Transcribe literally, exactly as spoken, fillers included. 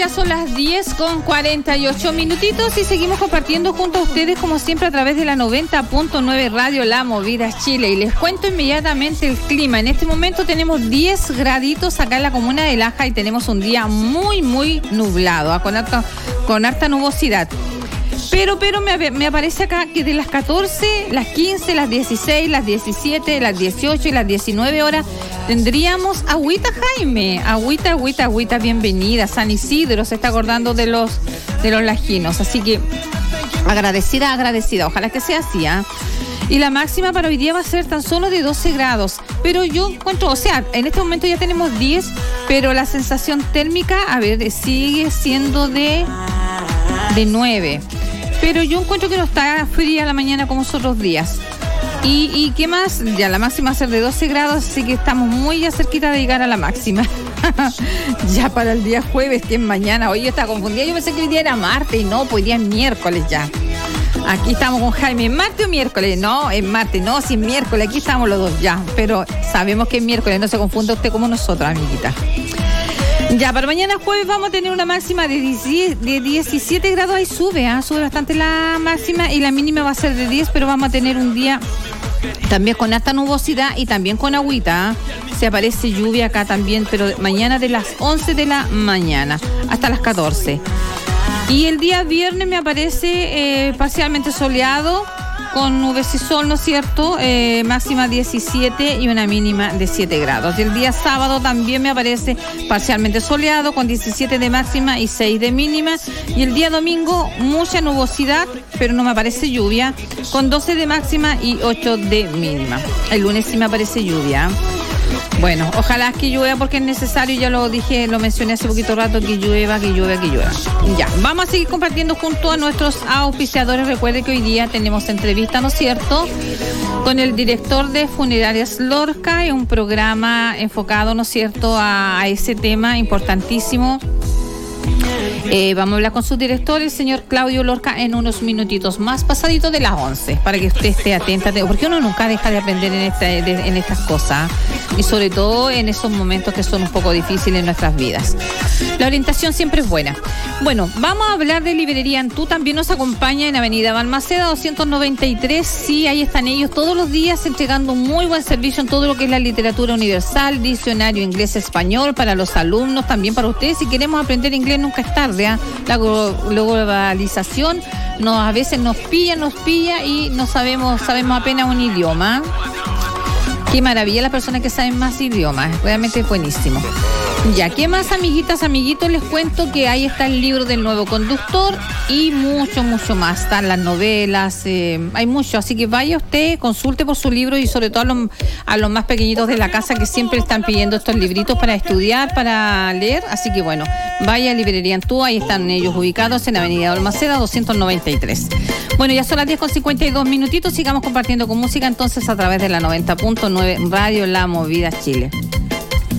son las diez con cuarenta y ocho minutitos y seguimos compartiendo junto a ustedes como siempre a través de la noventa punto nueve Radio La Movida Chile. Y les cuento inmediatamente el clima. En este momento tenemos diez graditos acá en la comuna de Laja y tenemos un día muy muy nublado, ¿eh? con, harta, con harta nubosidad. Pero, pero me, me aparece acá que de las catorce, las quince, las dieciséis, las diecisiete, las dieciocho y las diecinueve horas tendríamos agüita, Jaime. Agüita, agüita, agüita, bienvenida. San Isidro se está acordando de los, de los lajinos. Así que agradecida, agradecida. Ojalá que sea así, ¿eh? Y la máxima para hoy día va a ser tan solo de doce grados. Pero yo encuentro, o sea, en este momento ya tenemos diez, pero la sensación térmica, a ver, sigue siendo de, de nueve. Pero yo encuentro que no está fría la mañana como los otros días. ¿Y, y qué más? Ya la máxima va a ser de doce grados, así que estamos muy ya cerquita de llegar a la máxima. Ya para el día jueves, que es mañana. Hoy yo estaba confundida, yo pensé que hoy día era martes y no, pues hoy día es miércoles ya. Aquí estamos con Jaime, ¿martes o miércoles? No, es martes, no, si es miércoles, aquí estamos los dos ya. Pero sabemos que es miércoles, no se confunda usted como nosotros, amiguita. Ya, para mañana jueves vamos a tener una máxima de diecisiete grados, ahí sube, ¿eh? Sube bastante la máxima y la mínima va a ser de diez, pero vamos a tener un día también con alta nubosidad y también con agüita, ¿eh? Se aparece lluvia acá también, pero mañana de las once de la mañana hasta las catorce. Y el día viernes me aparece eh, parcialmente soleado, con nubes y sol, ¿no es cierto? Eh, máxima diecisiete y una mínima de siete grados. Y el día sábado también me aparece parcialmente soleado, con diecisiete de máxima y seis de mínima. Y el día domingo, mucha nubosidad, pero no me aparece lluvia, con doce de máxima y ocho de mínima. El lunes sí me aparece lluvia. Bueno, ojalá que llueva porque es necesario, ya lo dije, lo mencioné hace poquito rato, que llueva, que llueva, que llueva. Ya, vamos a seguir compartiendo junto a nuestros auspiciadores. Recuerde que hoy día tenemos entrevista, ¿no es cierto?, con el director de Funerarias Lorca, en un programa enfocado, ¿no es cierto?, a, a ese tema importantísimo. Eh, vamos a hablar con su director, el señor Claudio Lorca, en unos minutitos más, pasadito de las once, para que usted esté atenta, porque uno nunca deja de aprender en, esta, de, en estas cosas, y sobre todo en esos momentos que son un poco difíciles en nuestras vidas. La orientación siempre es buena. Bueno, vamos a hablar de Librería Antú. También nos acompaña en Avenida Balmaceda doscientos noventa y tres. Sí, ahí están ellos todos los días entregando un muy buen servicio en todo lo que es la literatura universal, diccionario inglés-español para los alumnos, también para ustedes. Si queremos aprender inglés, nunca es tarde, ¿eh? La globalización nos, a veces nos pilla, nos pilla y no sabemos, sabemos apenas un idioma. Qué maravilla las personas que saben más idiomas, realmente es buenísimo. Ya, ¿qué más, amiguitas, amiguitos? Les cuento que ahí está el libro del nuevo conductor y mucho, mucho más. Están las novelas, eh, hay mucho, así que vaya usted, consulte por su libro y sobre todo a los, a los más pequeñitos de la casa que siempre están pidiendo estos libritos para estudiar, para leer. Así que bueno, vaya a Librería Antú, ahí están ellos ubicados en Avenida Balmaceda doscientos noventa y tres. Bueno, ya son las diez con cincuenta y dos minutitos, sigamos compartiendo con música entonces a través de la noventa punto nueve Radio La Movida Chile.